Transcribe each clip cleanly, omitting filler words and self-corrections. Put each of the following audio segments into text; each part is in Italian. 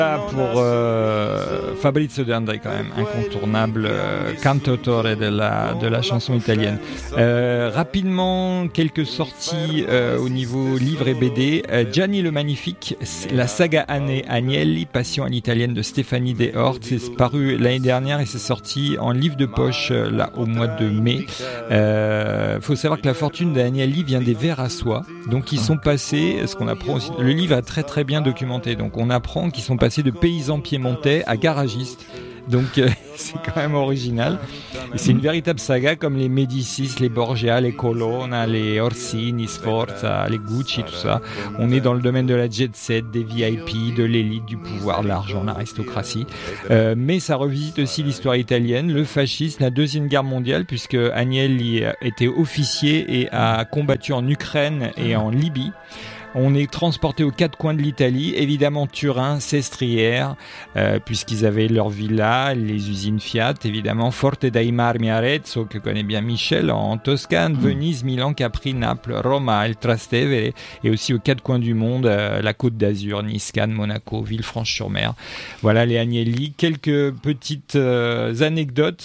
Pour Fabrizio De André, quand même incontournable cantautore de la chanson italienne. Rapidement, quelques sorties au niveau livre et BD. Gianni le Magnifique, la saga Agnelli, Passion à l'italienne de Stéphanie Deshort. C'est paru l'année dernière et c'est sorti en livre de poche là au mois de mai. Faut savoir que la fortune d'Agnelli vient des vers à soie. Donc ils sont passés, ce qu'on apprend aussi, le livre est très très bien documenté. Donc on apprend qu'ils sont passés de paysans piémontais à garagistes. Donc c'est quand même original. Et c'est une véritable saga comme les Médicis, les Borgia, les Colonna, les Orsini, Sforza, les Gucci, tout ça. On est dans le domaine de la jet set, des VIP, de l'élite, du pouvoir, de l'argent, l'aristocratie. Mais ça revisite aussi l'histoire italienne, le fascisme, la Deuxième Guerre mondiale, puisque Agnelli était officier et a combattu en Ukraine et en Libye. On est transporté aux quatre coins de l'Italie, évidemment Turin, Sestriere, puisqu'ils avaient leur villa, les usines Fiat, évidemment Forte dei Marmi, Arezzo, que connaît bien Michel, en Toscane, Venise, Milan, Capri, Naples, Roma, il Trastevere, et aussi aux quatre coins du monde, la Côte d'Azur, Nice, Cannes, Monaco, Villefranche-sur-Mer. Voilà les Agnelli. Quelques petites anecdotes.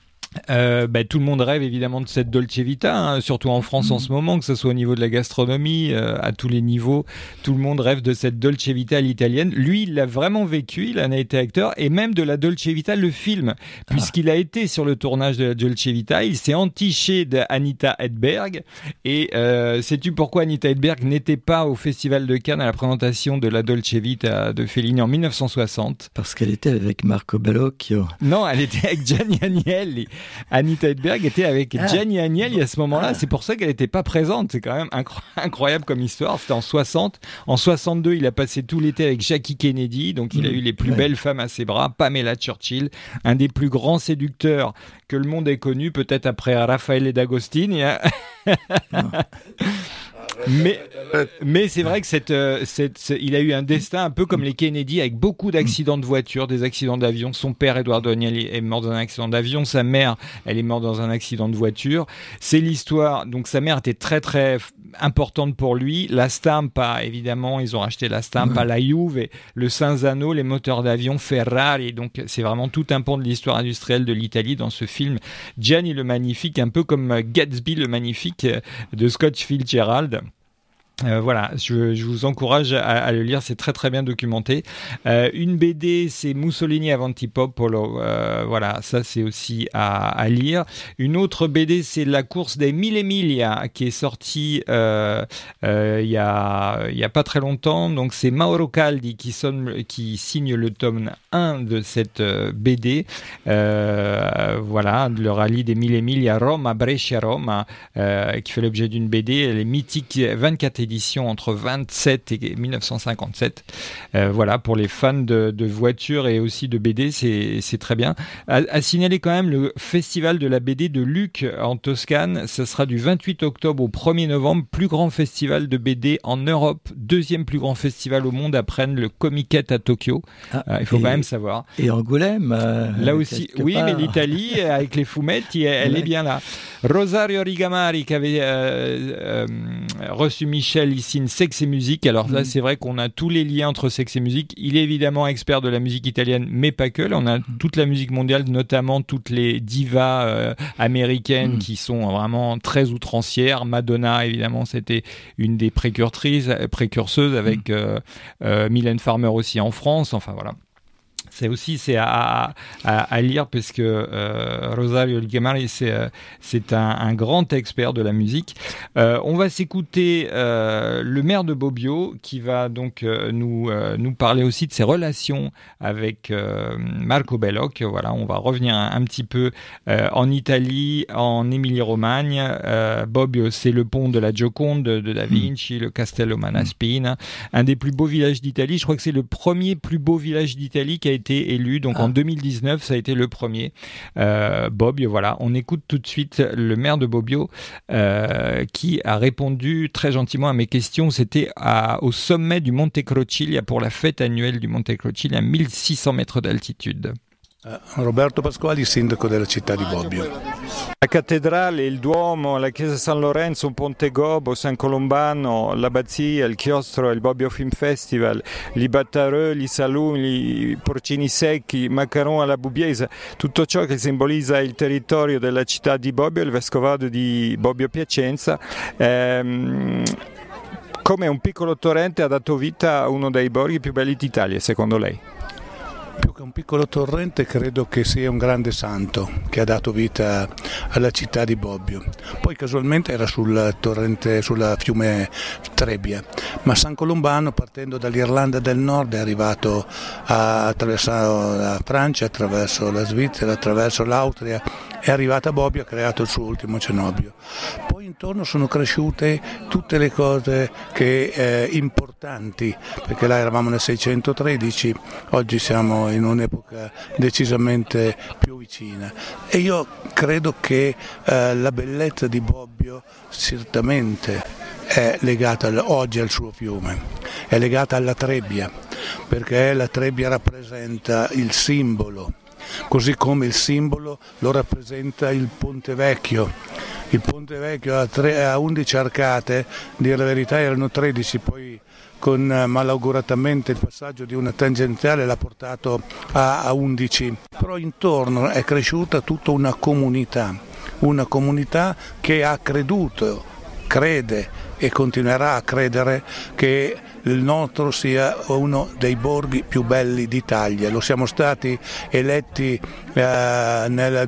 Tout le monde rêve évidemment de cette Dolce Vita, hein, surtout en France en ce moment, que ce soit au niveau de la gastronomie, à tous les niveaux, tout le monde rêve de cette Dolce Vita à l'italienne. Lui, il l'a vraiment vécu, il en a été acteur, et même de la Dolce Vita, le film, puisqu'il a été sur le tournage de la Dolce Vita, il s'est entiché d'Anita Hedberg, et sais-tu pourquoi Anita Hedberg n'était pas au Festival de Cannes à la présentation de la Dolce Vita de Fellini en 1960? Parce qu'elle était avec Marco Bellocchio. Non, elle était avec Gianni Agnelli. Anita Hedberg était avec Gianni Agnelli à ce moment-là. C'est pour ça qu'elle n'était pas présente. C'est quand même incroyable comme histoire. C'était en 60. En 62, il a passé tout l'été avec Jackie Kennedy. Donc, il a eu les plus belles femmes à ses bras. Pamela Churchill, un des plus grands séducteurs que le monde ait connu, peut-être après Raffaele D'Agostini. Mais c'est vrai que il a eu un destin un peu comme les Kennedy, avec beaucoup d'accidents de voiture, des accidents d'avion. Son père, Eduardo Agnelli, est mort dans un accident d'avion. Sa mère, elle est morte dans un accident de voiture. C'est l'histoire. Donc sa mère était très très importante pour lui. La Stampa, évidemment, ils ont racheté la Stampa, la Juve, et le Cinzano, les moteurs d'avion, Ferrari. Donc c'est vraiment tout un pan de l'histoire industrielle de l'Italie dans ce film Gianni le Magnifique, un peu comme Gatsby le Magnifique de Scott Fitzgerald. Voilà, je vous encourage à le lire, c'est très très bien documenté. Une BD, c'est Mussolini Avanti Popolo, voilà, ça c'est aussi à lire. Une autre BD, c'est La course des Mille Miglia, qui est sortie il y a pas très longtemps. Donc c'est Mauro Caldi qui signe le tome 1 de cette BD. Voilà, le rallye des Mille Miglia Roma, Brescia-Roma, qui fait l'objet d'une BD. Elle est mythique, 24 éditions entre 27 et 1957. Voilà, pour les fans de voitures et aussi de BD, c'est très bien. À signaler quand même le festival de la BD de Lucques en Toscane. Ce sera du 28 octobre au 1er novembre. Plus grand festival de BD en Europe. Deuxième plus grand festival au monde après le Comiket à Tokyo. Il faut quand même savoir. Et Angoulême. Là aussi, oui, mais l'Italie, avec les fumetti, elle est bien là. Rosario Rigamari, qui avait reçu Michel, il signe Sexe et Musique. Alors là, c'est vrai qu'on a tous les liens entre Sexe et Musique. Il est évidemment expert de la musique italienne, mais pas que. Là, on a toute la musique mondiale, notamment toutes les divas américaines qui sont vraiment très outrancières. Madonna, évidemment, c'était une des précurseuses avec Mylène Farmer aussi en France. Enfin, voilà. C'est à lire parce que Rosario Rigamari, c'est un grand expert de la musique. On va s'écouter le maire de Bobbio qui va donc nous parler aussi de ses relations avec Marco Bellocchio. Voilà, on va revenir un petit peu en Italie, en Émilie-Romagne. Bobbio, c'est le pont de la Gioconde de Da Vinci, le Castello Manaspina, un des plus beaux villages d'Italie. Je crois que c'est le premier plus beau village d'Italie qui a été élu, donc en 2019 ça a été le premier. Bobbio, voilà, on écoute tout de suite le maire de Bobbio qui a répondu très gentiment à mes questions. C'était au sommet du Monte Crocilia pour la fête annuelle du Monte Crocilia à 1600 mètres d'altitude. Roberto Pasquali, sindaco della città di Bobbio. La cattedrale, il Duomo, la chiesa San Lorenzo, Ponte Gobbo, San Colombano, l'abbazia, il chiostro, il Bobbio Film Festival, i battareux, i salumi, i porcini secchi, i macaron alla bubbiesa, tutto ciò che simbolizza il territorio della città di Bobbio, il vescovado di Bobbio Piacenza. Come un piccolo torrente ha dato vita a uno dei borghi più belli d'Italia, secondo lei? Più che un piccolo torrente credo che sia un grande santo che ha dato vita alla città di Bobbio. Poi casualmente era sul fiume Trebbia, ma San Colombano, partendo dall'Irlanda del Nord, è arrivato attraverso la Francia, attraverso la Svizzera, attraverso l'Austria, è arrivato a Bobbio e ha creato il suo ultimo cenobio. Poi intorno sono cresciute tutte le cose importanti, perché là eravamo nel 613, oggi siamo in un'epoca decisamente più vicina, e io credo che la bellezza di Bobbio certamente è legata oggi al suo fiume, è legata alla Trebbia, perché la Trebbia rappresenta il simbolo, così come il simbolo lo rappresenta il Ponte Vecchio. Il Ponte Vecchio ha 11 arcate, dire la verità erano 13, poi con malauguratamente il passaggio di una tangenziale l'ha portato a 11, però intorno è cresciuta tutta una comunità che ha creduto, crede e continuerà a credere che il nostro sia uno dei borghi più belli d'Italia. Lo siamo stati eletti nel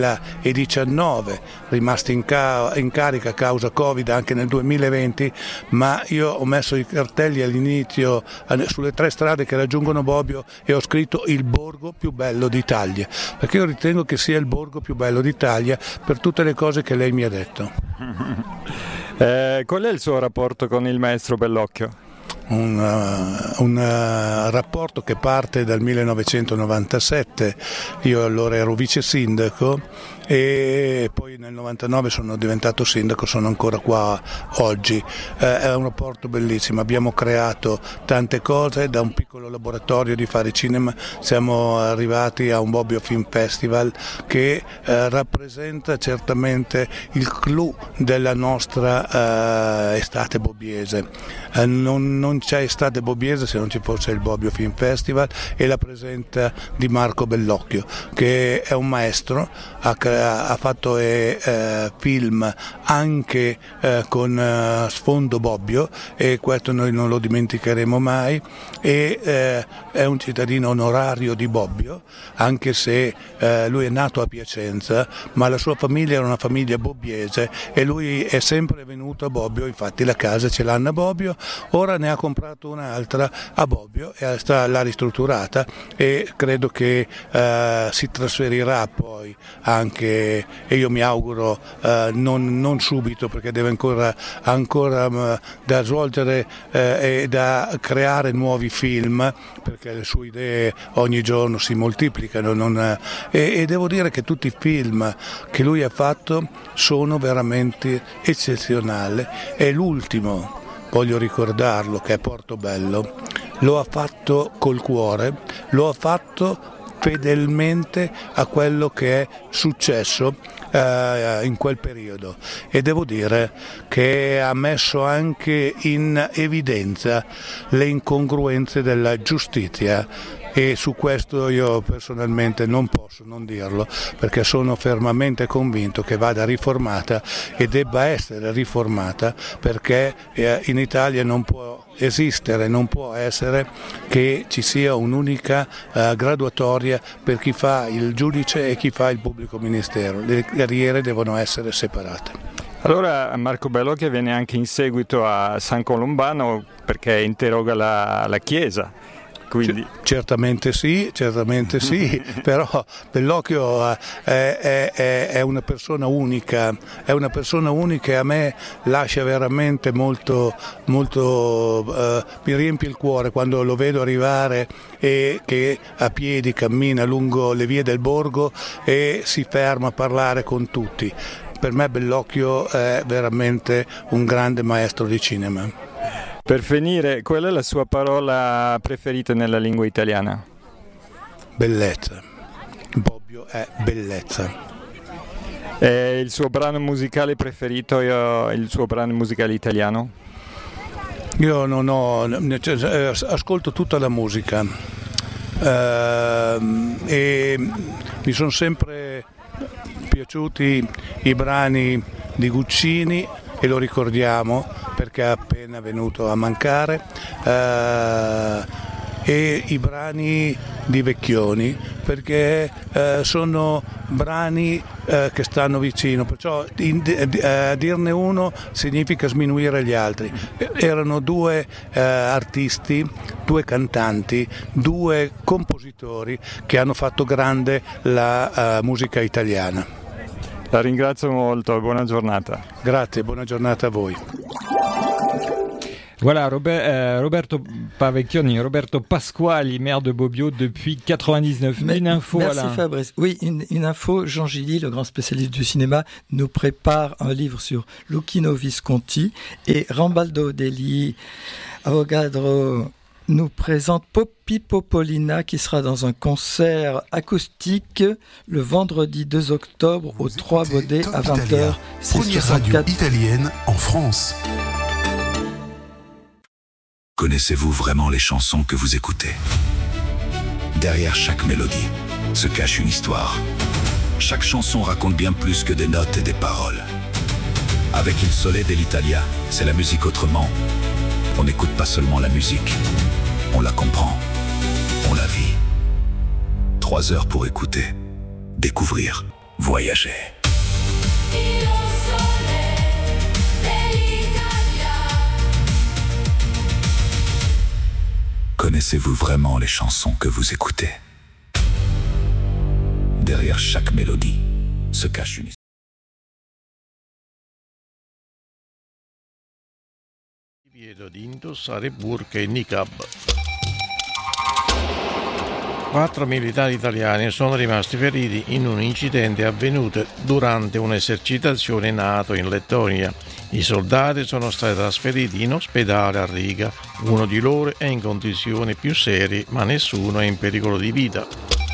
2019, rimasti in carica a causa Covid anche nel 2020, ma io ho messo i cartelli all'inizio sulle 3 strade che raggiungono Bobbio e ho scritto il borgo più bello d'Italia, perché io ritengo che sia il borgo più bello d'Italia per tutte le cose che lei mi ha detto. Qual è il suo rapporto con il maestro Bellocchio? Un rapporto che parte dal 1997, io allora ero vice sindaco e poi nel 99 sono diventato sindaco, sono ancora qua oggi. È un rapporto bellissimo, abbiamo creato tante cose, da un piccolo laboratorio di fare cinema siamo arrivati a un Bobbio Film Festival che rappresenta certamente il clou della nostra estate bobbiese. Non c'è estate bobbiese se non ci fosse il Bobbio Film Festival e la presenza di Marco Bellocchio, che è un maestro, ha fatto film anche con sfondo Bobbio, e questo noi non lo dimenticheremo mai, e è un cittadino onorario di Bobbio, anche se lui è nato a Piacenza, ma la sua famiglia era una famiglia bobbiese e lui è sempre venuto a Bobbio, infatti la casa ce l'hanno a Bobbio, ora ne ha comprato un'altra a Bobbio e l'ha ristrutturata, e credo che si trasferirà poi anche, e io mi auguro non subito, perché deve ancora da svolgere e da creare nuovi film, perché le sue idee ogni giorno si moltiplicano, e devo dire che tutti i film che lui ha fatto sono veramente eccezionali, e l'ultimo, voglio ricordarlo, che è Portobello, lo ha fatto col cuore, lo ha fatto fedelmente a quello che è successo in quel periodo, e devo dire che ha messo anche in evidenza le incongruenze della giustizia, e su questo io personalmente non posso non dirlo, perché sono fermamente convinto che vada riformata e debba essere riformata, perché in Italia non può esistere, non può essere che ci sia un'unica graduatoria per chi fa il giudice e chi fa il pubblico ministero. Le carriere devono essere separate. Allora Marco Bellocchio viene anche in seguito a San Colombano perché interroga la Chiesa. Quindi... Certamente sì, però Bellocchio è una persona unica, e a me lascia veramente molto, mi riempie il cuore quando lo vedo arrivare e che a piedi cammina lungo le vie del borgo e si ferma a parlare con tutti. Per me Bellocchio è veramente un grande maestro di cinema. Per finire, qual è la sua parola preferita nella lingua italiana? Bellezza. Bobbio è bellezza. Il suo brano musicale preferito, il suo brano musicale italiano? Io non ho, ascolto tutta la musica e mi sono sempre piaciuti i brani di Guccini e lo ricordiamo perché è appena venuto a mancare, e i brani di Vecchioni perché sono brani che stanno vicino, perciò dirne uno significa sminuire gli altri. Erano due artisti, due cantanti, due compositori che hanno fatto grande la musica italiana. La ringrazio molto, buona giornata. Grazie, buona giornata a voi. Voilà, Roberto Pavecchioni, Roberto Pasquali, maire de Bobbio depuis 99. Une info, merci Alain. Fabrice. Oui, une info. Jean Gilly, le grand spécialiste du cinéma, nous prépare un livre sur Luchino Visconti et Rambaldo Degli Avogadro nous présente Poppy Popolina qui sera dans un concert acoustique le vendredi 2 octobre au 3 Baudets à 20h. Première radio italienne en France. Connaissez-vous vraiment les chansons que vous écoutez ? Derrière chaque mélodie se cache une histoire. Chaque chanson raconte bien plus que des notes et des paroles. Avec Il Sole dell'Italia, c'est la musique autrement. On n'écoute pas seulement la musique, on la comprend, on la vit. 3 heures pour écouter, découvrir, voyager. Connaissez-vous vraiment les chansons que vous écoutez ? Derrière chaque mélodie se cache une histoire. Divieto di indossare burka e niqab. 4 militari italiani sono rimasti feriti in un incidente avvenuto durante un'esercitazione NATO in Lettonia. I soldati sono stati trasferiti in ospedale a Riga. Uno di loro è in condizioni più serie, ma nessuno è in pericolo di vita.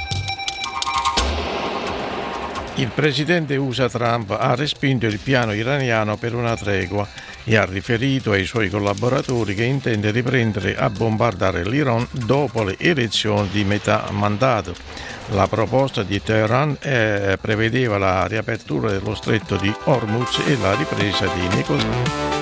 Il presidente USA Trump ha respinto il piano iraniano per una tregua e ha riferito ai suoi collaboratori che intende riprendere a bombardare l'Iran dopo le elezioni di metà mandato. La proposta di Teheran prevedeva la riapertura dello stretto di Hormuz e la ripresa di negoziati.